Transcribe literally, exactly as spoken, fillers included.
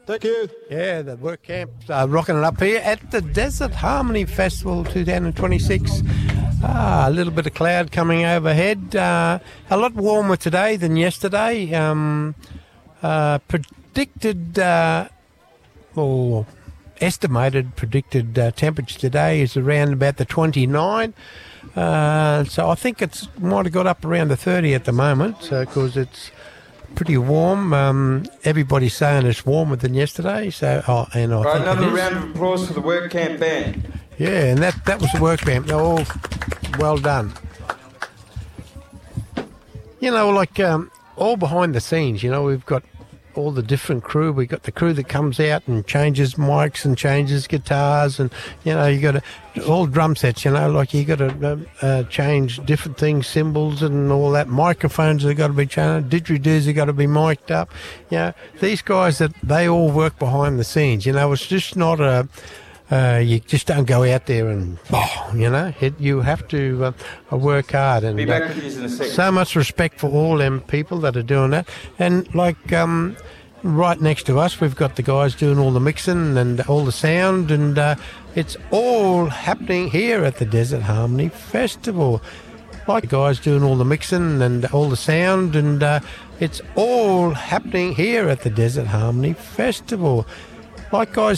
Thank you. Yeah, the work camp's uh, rocking it up here at the Desert Harmony Festival twenty twenty-six. Ah, a little bit of cloud coming overhead. Uh, a lot warmer today than yesterday. Um, uh, predicted, uh, or estimated predicted uh, temperature today is around about the twenty-nine. Uh, so I think it's might have got up around the thirty at the moment, because uh, it's pretty warm. Um, everybody's saying it's warmer than yesterday. So, oh, and I Right, think another it is. round of applause for the work camp band. Yeah, and that, that was the work camp. They're all well done. You know, like um, all behind the scenes, you know, we've got all the different crew. We've got the crew that comes out and changes mics and changes guitars, and, you know, you got to, all drum sets, you know, like you got to uh, uh, change different things, cymbals and all that. Microphones have got to be changed. Didgeridoos have got to be mic'd up. You know, these guys, that they all work behind the scenes. You know, it's just not a... Uh, you just don't go out there and, oh, you know, it, you have to uh, work hard. And Be back uh, with you in a second. so much respect for all them people that are doing that. And like um, right next to us, we've got the guys doing all the mixing and all the sound, and uh, it's all happening here at the Desert Harmony Festival. Like the guys doing all the mixing and all the sound, and uh, it's all happening here at the Desert Harmony Festival. Like guys